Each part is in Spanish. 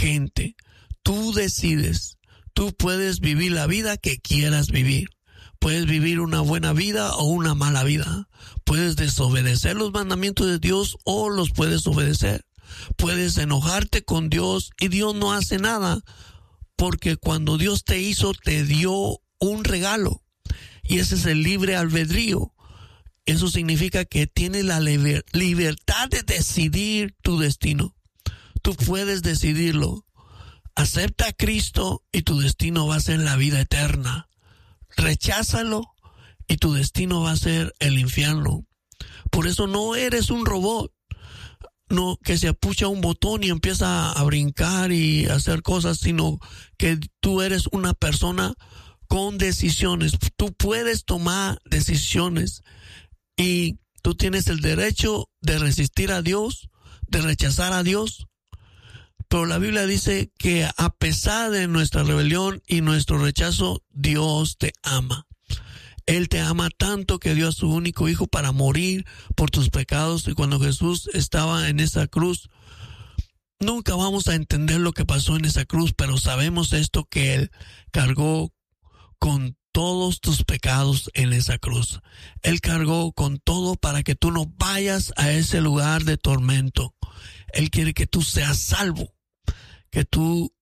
gente. Tú decides. Tú puedes vivir la vida que quieras vivir. Puedes vivir una buena vida o una mala vida. Puedes desobedecer los mandamientos de Dios o los puedes obedecer. Puedes enojarte con Dios y Dios no hace nada, porque cuando Dios te hizo, te dio un regalo. Y ese es el libre albedrío. Eso significa que tienes la libertad de decidir tu destino. Tú puedes decidirlo. Acepta a Cristo y tu destino va a ser la vida eterna. Recházalo y tu destino va a ser el infierno. Por eso no eres un robot, no que se apucha un botón y empieza a brincar y a hacer cosas, sino que tú eres una persona con decisiones. Tú puedes tomar decisiones y tú tienes el derecho de resistir a Dios, de rechazar a Dios. Pero la Biblia dice que a pesar de nuestra rebelión y nuestro rechazo, Dios te ama. Él te ama tanto que dio a su único hijo para morir por tus pecados. Y cuando Jesús estaba en esa cruz, nunca vamos a entender lo que pasó en esa cruz, pero sabemos esto, que Él cargó con todos tus pecados en esa cruz. Él cargó con todo para que tú no vayas a ese lugar de tormento. Él quiere que tú seas salvo, que tú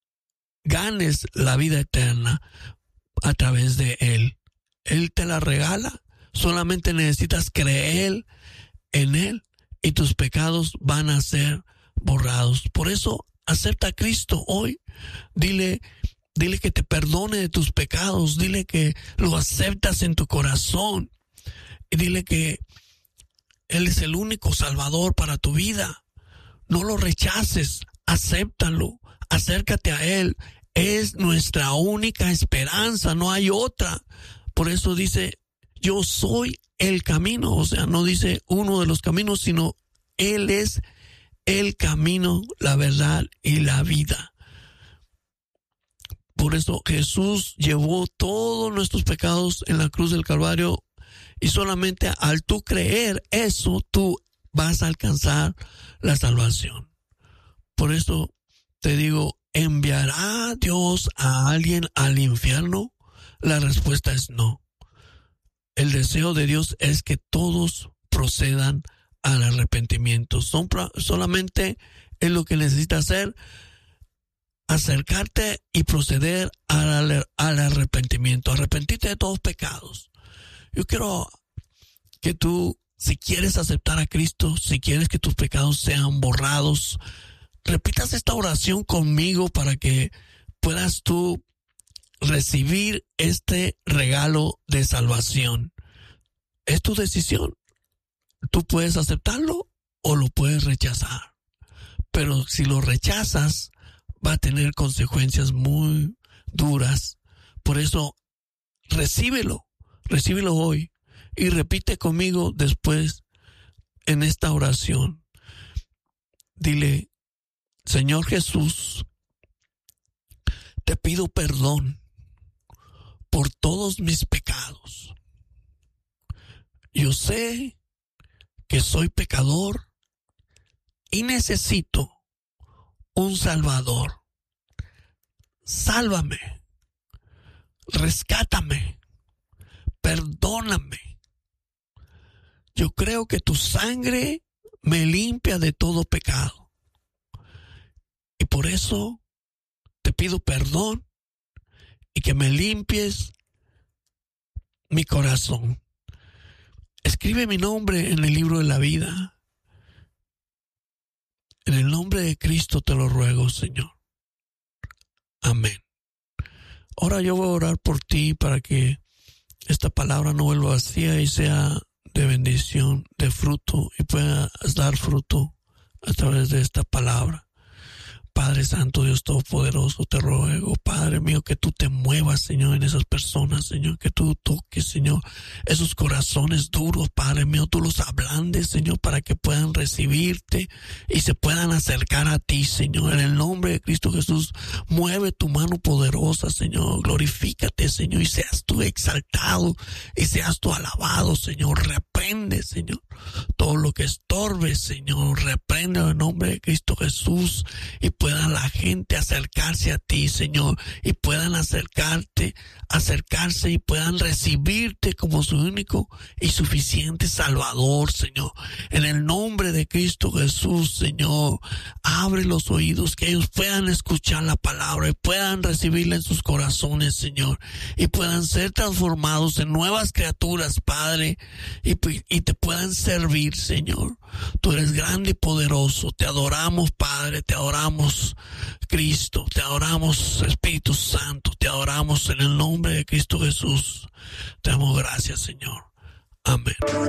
ganes la vida eterna a través de Él. Él te la regala. Solamente necesitas creer en Él y tus pecados van a ser borrados. Por eso acepta a Cristo hoy. Dile que te perdone de tus pecados. Dile que lo aceptas en tu corazón. Y dile que Él es el único Salvador para tu vida. No lo rechaces, acéptalo, acércate a Él. Es nuestra única esperanza, no hay otra. Por eso dice, yo soy el camino. O sea, no dice uno de los caminos, sino Él es el camino, la verdad y la vida. Por eso Jesús llevó todos nuestros pecados en la cruz del Calvario, y solamente al tú creer eso, tú vas a alcanzar la salvación. Por eso te digo, ¿enviará Dios a alguien al infierno? La respuesta es no. El deseo de Dios es que todos procedan al arrepentimiento. Solamente es lo que necesitas hacer, acercarte y proceder al arrepentimiento. Arrepentirte de todos pecados. Yo quiero que tú, si quieres aceptar a Cristo, si quieres que tus pecados sean borrados, repitas esta oración conmigo para que puedas tú recibir este regalo de salvación. Es tu decisión. Tú puedes aceptarlo o lo puedes rechazar. Pero si lo rechazas, va a tener consecuencias muy duras. Por eso, recíbelo hoy y repite conmigo después en esta oración. Dile, Señor Jesús, te pido perdón por todos mis pecados. Yo sé que soy pecador y necesito un Salvador. Sálvame, rescátame, perdóname. Yo creo que tu sangre me limpia de todo pecado. Y por eso te pido perdón y que me limpies mi corazón. Escribe mi nombre en el libro de la vida. En el nombre de Cristo te lo ruego, Señor. Amén. Ahora yo voy a orar por ti para que esta palabra no vuelva vacía y sea de bendición, de fruto, y puedas dar fruto a través de esta palabra. Padre Santo, Dios Todopoderoso, te ruego, Padre mío, que tú te muevas, Señor, en esas personas, Señor, que tú toques, Señor, esos corazones duros, Padre mío, tú los ablandes, Señor, para que puedan recibirte y se puedan acercar a ti, Señor. En el nombre de Cristo Jesús, mueve tu mano poderosa, Señor, glorifícate, Señor, y seas tú exaltado y seas tú alabado, Señor. Reprende, Señor, todo lo que estorbe, Señor, reprende en el nombre de Cristo Jesús y puedan pueda la gente acercarse a ti, Señor, y puedan acercarse y puedan recibirte como su único y suficiente Salvador, Señor. En el nombre de Cristo Jesús, Señor, abre los oídos, que ellos puedan escuchar la palabra y puedan recibirla en sus corazones, Señor, y puedan ser transformados en nuevas criaturas, Padre, y te puedan servir, Señor. Tú eres grande y poderoso. Te adoramos, Padre, te adoramos, Cristo, te adoramos, Espíritu Santo, te adoramos en el nombre de Cristo Jesús. Te damos gracias, Señor. Amén.